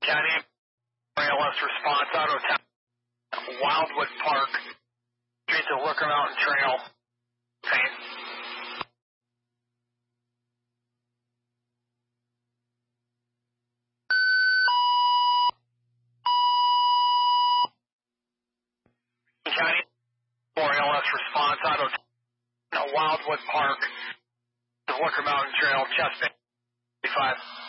County, ALS response, Auto Town, Wildwood Park, streets of Looker Mountain Trail, Paint. County, ALS response, Auto Town, Wildwood Park, Looker Mountain Trail, Chesapeake, 5.